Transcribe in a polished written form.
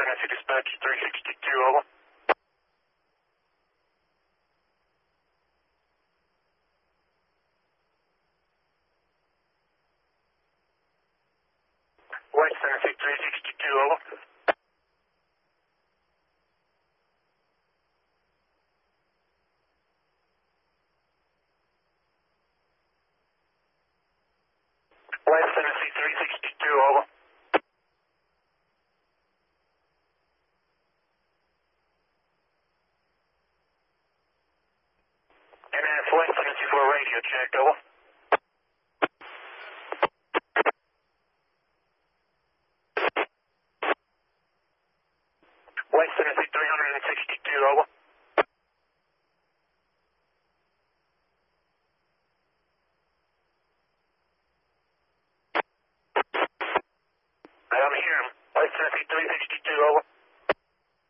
Tennessee Dispatch 362, over. West Tennessee 362, over. West Tennessee 362, over. NS West Tennessee for a radio check, over. West Tennessee 362, over. I'm here. West Tennessee 362,